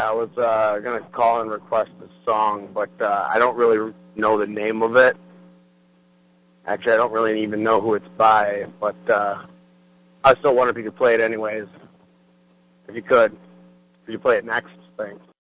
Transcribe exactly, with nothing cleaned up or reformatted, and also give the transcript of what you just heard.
I was uh, going to call and request a song, but uh, I don't really know the name of it. Actually, I don't really even know who it's by, but uh, I still wonder if you could play it anyways. If you could. If you play it next, thanks.